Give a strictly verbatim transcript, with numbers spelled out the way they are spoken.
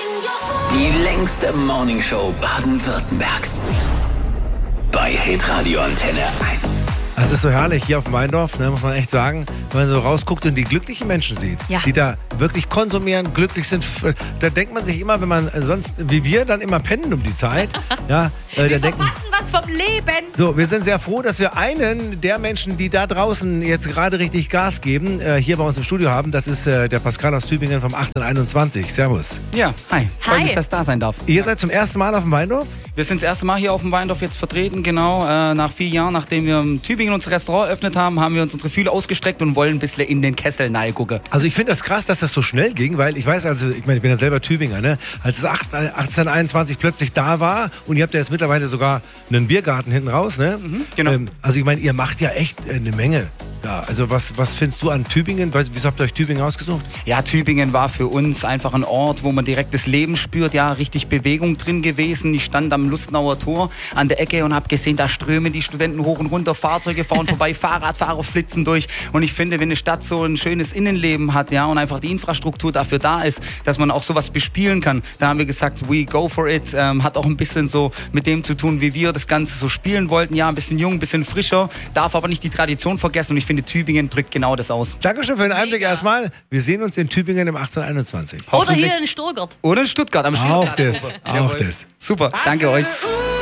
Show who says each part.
Speaker 1: Die längste Morningshow Baden-Württembergs. Bei Hitradio Antenne eins.
Speaker 2: Es ist so herrlich hier auf dem Weindorf, ne, muss man echt sagen, wenn man so rausguckt und die glücklichen Menschen sieht,
Speaker 3: ja.
Speaker 2: die da wirklich konsumieren, glücklich sind. Da denkt man sich immer, wenn man sonst, wie wir, dann immer pennen um die Zeit. Ja, äh,
Speaker 3: wir
Speaker 2: da denken,
Speaker 3: verpassen was vom Leben.
Speaker 2: So, wir sind sehr froh, dass wir einen der Menschen, die da draußen jetzt gerade richtig Gas geben, äh, hier bei uns im Studio haben. Das ist äh, der Pascal aus Tübingen vom achtzehn einundzwanzig. Servus.
Speaker 4: Ja, hi. Freut
Speaker 3: Hi.
Speaker 4: mich, dass ich da sein darf.
Speaker 2: Ihr seid zum ersten Mal auf dem Weindorf?
Speaker 4: Wir sind das erste Mal hier auf dem Weindorf jetzt vertreten, genau. Äh, nach vier Jahren, nachdem wir in Tübingen unser Restaurant eröffnet haben, haben wir uns unsere Fühler ausgestreckt und wollen ein bisschen in den Kessel gucken.
Speaker 2: Also ich finde das krass, dass das so schnell ging, weil ich weiß, also ich meine, ich bin ja selber Tübinger, ne? Als es achtzehn einundzwanzig plötzlich da war und ihr habt ja jetzt mittlerweile sogar einen Biergarten hinten raus, ne?
Speaker 4: Mhm, genau.
Speaker 2: Ähm, also ich meine, ihr macht ja echt äh, eine Menge. Ja, also was, was findest du an Tübingen? Weißt, wieso habt ihr euch Tübingen ausgesucht?
Speaker 4: Ja, Tübingen war für uns einfach ein Ort, wo man direkt das Leben spürt. Ja, richtig Bewegung drin gewesen. Ich stand am Lustenauer Tor an der Ecke und habe gesehen, da strömen die Studenten hoch und runter, Fahrzeuge fahren vorbei, Fahrradfahrer flitzen durch. Und ich finde, wenn eine Stadt so ein schönes Innenleben hat, ja, und einfach die Infrastruktur dafür da ist, dass man auch sowas bespielen kann, da haben wir gesagt, we go for it. Ähm, hat auch ein bisschen so mit dem zu tun, wie wir das Ganze so spielen wollten. Ja, ein bisschen jung, ein bisschen frischer, darf aber nicht die Tradition vergessen. Und ich finde, Tübingen drückt genau das aus.
Speaker 2: Dankeschön für den Einblick erstmal. Wir sehen uns in Tübingen im achtzehn einundzwanzig.
Speaker 3: Oder hier in Stuttgart.
Speaker 4: Oder in Stuttgart am
Speaker 2: Auch
Speaker 4: Stuttgart.
Speaker 2: das, auch das.
Speaker 4: Super, danke euch.